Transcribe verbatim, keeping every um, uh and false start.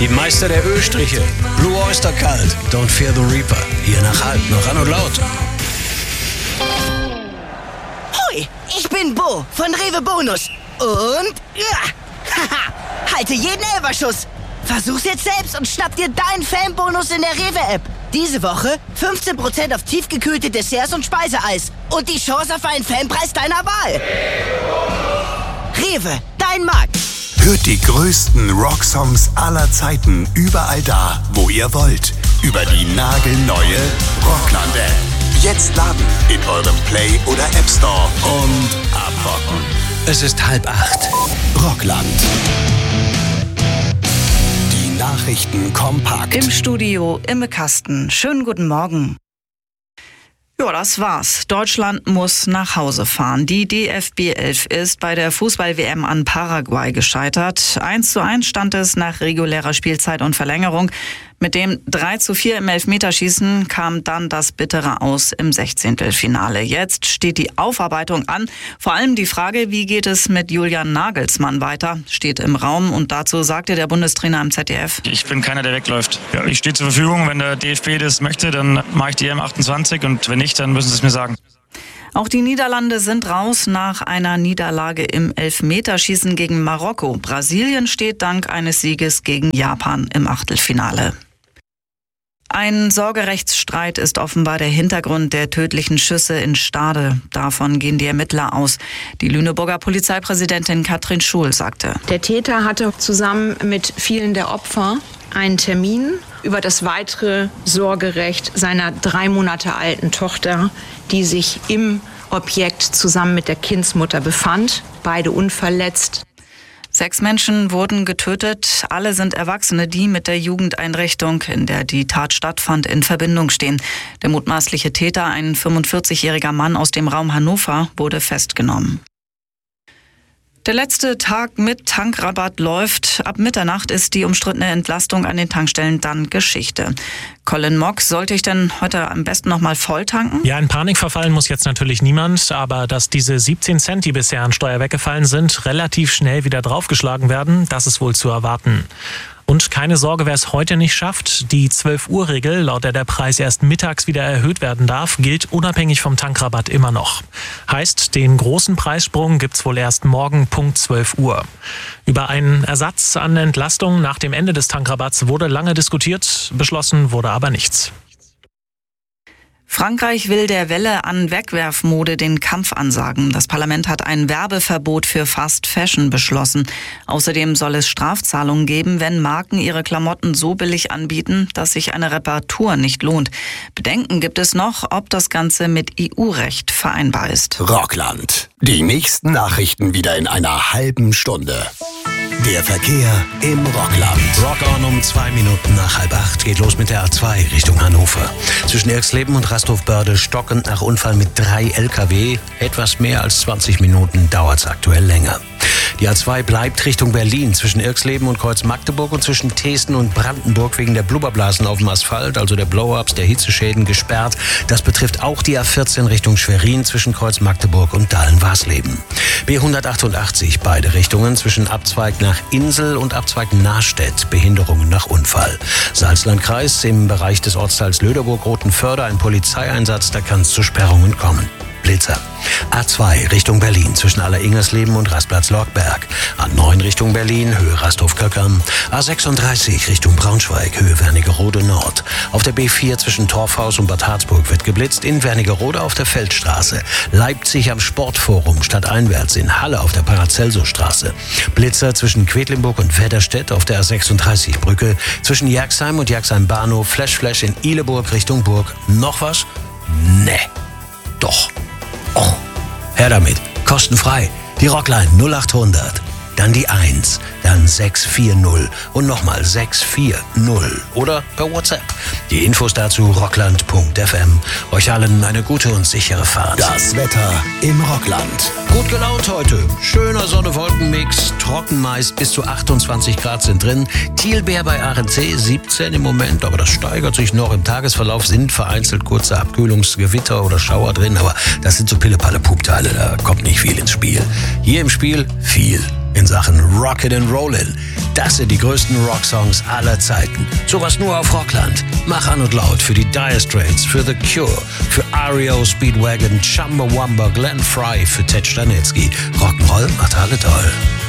Die Meister der Ölstriche. Blue Oyster Cult. Don't Fear the Reaper. Hier nach Halt, noch ran und laut. Hoi, ich bin Bo von Rewe Bonus. Und ja, haha, halte jeden Elferschuss. Versuch's jetzt selbst und schnapp dir deinen Fanbonus in der Rewe-App. Diese Woche fünfzehn Prozent auf tiefgekühlte Desserts und Speiseeis. Und die Chance auf einen Fanpreis deiner Wahl. Rewe, dein Markt. Hört die größten Rocksongs aller Zeiten überall da, wo ihr wollt. Über die nagelneue Rockland-App. Jetzt laden in eurem Play- oder App Store und abrocken. Es ist halb acht. Rockland. Die Nachrichten kompakt. Im Studio Imme Kasten. Schönen guten Morgen. Ja, das war's. Deutschland muss nach Hause fahren. Die D F B elf ist bei der Fußball-W M an Paraguay gescheitert. eins zu eins stand es nach regulärer Spielzeit und Verlängerung. Mit dem drei zu vier im Elfmeterschießen kam dann das bittere Aus im Sechzehntelfinale. Jetzt steht die Aufarbeitung an. Vor allem die Frage, wie geht es mit Julian Nagelsmann weiter, steht im Raum. Und dazu sagte der Bundestrainer im Z D F: Ich bin keiner, der wegläuft. Ja, ich stehe zur Verfügung. Wenn der D F B das möchte, dann mache ich die E M achtundzwanzig. Und wenn nicht, dann müssen sie es mir sagen. Auch die Niederlande sind raus nach einer Niederlage im Elfmeterschießen gegen Marokko. Brasilien steht dank eines Sieges gegen Japan im Achtelfinale. Ein Sorgerechtsstreit ist offenbar der Hintergrund der tödlichen Schüsse in Stade. Davon gehen die Ermittler aus. Die Lüneburger Polizeipräsidentin Katrin Schul sagte: Der Täter hatte zusammen mit vielen der Opfer einen Termin über das weitere Sorgerecht seiner drei Monate alten Tochter, die sich im Objekt zusammen mit der Kindsmutter befand, beide unverletzt. Sechs Menschen wurden getötet. Alle sind Erwachsene, die mit der Jugendeinrichtung, in der die Tat stattfand, in Verbindung stehen. Der mutmaßliche Täter, ein fünfundvierzigjähriger Mann aus dem Raum Hannover, wurde festgenommen. Der letzte Tag mit Tankrabatt läuft. Ab Mitternacht ist die umstrittene Entlastung an den Tankstellen dann Geschichte. Colin Mock, sollte ich denn heute am besten noch mal voll tanken? Ja, in Panik verfallen muss jetzt natürlich niemand, aber dass diese siebzehn Cent, die bisher an Steuer weggefallen sind, relativ schnell wieder draufgeschlagen werden, das ist wohl zu erwarten. Und keine Sorge, wer es heute nicht schafft. Die zwölf-Uhr-Regel, laut der der Preis erst mittags wieder erhöht werden darf, gilt unabhängig vom Tankrabatt immer noch. Heißt, den großen Preissprung gibt's wohl erst morgen Punkt zwölf Uhr. Über einen Ersatz an Entlastung nach dem Ende des Tankrabatts wurde lange diskutiert, beschlossen wurde aber nichts. Frankreich will der Welle an Wegwerfmode den Kampf ansagen. Das Parlament hat ein Werbeverbot für Fast Fashion beschlossen. Außerdem soll es Strafzahlungen geben, wenn Marken ihre Klamotten so billig anbieten, dass sich eine Reparatur nicht lohnt. Bedenken gibt es noch, ob das Ganze mit E U-Recht vereinbar ist. Rockland. Die nächsten Nachrichten wieder in einer halben Stunde. Der Verkehr im Rockland. Rock on um zwei Minuten nach halb acht. Geht los mit der A zwei Richtung Hannover. Zwischen Irxleben und Rasthof-Börde stockend nach Unfall mit drei L K W. Etwas mehr als zwanzig Minuten dauert's aktuell länger. Die A zwei bleibt Richtung Berlin zwischen Irxleben und Kreuz-Magdeburg und zwischen Thesen und Brandenburg wegen der Blubberblasen auf dem Asphalt, also der Blow-ups, der Hitzeschäden, gesperrt. Das betrifft auch die A vierzehn Richtung Schwerin zwischen Kreuz-Magdeburg und Dahlen-Warsleben. B hundertachtundachtzig beide Richtungen zwischen Abzweig nach Insel und Abzweig Nahrstedt, Behinderungen nach Unfall. Salzlandkreis im Bereich des Ortsteils Löderburg-Rotenförde ein Polizeieinsatz, da kann es zu Sperrungen kommen. Blitzer. A zwei Richtung Berlin zwischen Alleringmersleben und Rastplatz-Lorkberg. A neun Richtung Berlin, Höhe Rasthof-Köckern. A sechsunddreißig Richtung Braunschweig, Höhe Wernigerode Nord. Auf der B vier zwischen Torfhaus und Bad Harzburg wird geblitzt. In Wernigerode auf der Feldstraße. Leipzig am Sportforum stadteinwärts. In Halle auf der Paracelsus-Straße. Blitzer zwischen Quedlinburg und Wedderstedt auf der A sechsunddreißig Brücke. Zwischen Jerxheim und Jerxheim Bahnhof. Flash Flash in Ihleburg Richtung Burg. Noch was? Nee. Doch. Oh, her damit. Kostenfrei. Die Rockline null achthundert. Dann die eins, dann sechs vier null und nochmal sechs vier null oder per WhatsApp. Die Infos dazu rockland punkt f m. Euch allen eine gute und sichere Fahrt. Das Wetter im Rockland. Gut gelaunt heute. Schöner Sonne-Wolken-Mix. Trocken meist bis zu achtundzwanzig Grad sind drin. Thielbeer bei A R C siebzehn im Moment, aber das steigert sich noch. Im Tagesverlauf sind vereinzelt kurze Abkühlungsgewitter oder Schauer drin, aber das sind so Pille-Palle-Pupteile, da kommt nicht viel ins Spiel. Hier im Spiel viel. in Sachen Rockin' and Rollin'. Das sind die größten Rocksongs aller Zeiten. Sowas nur auf Rockland. Mach an und laut für die Dire Straits, für The Cure, für R E O Speedwagon, Chumbawamba, Glenn Frey, für Ted Stanitzky. Rock'n'Roll macht alle toll.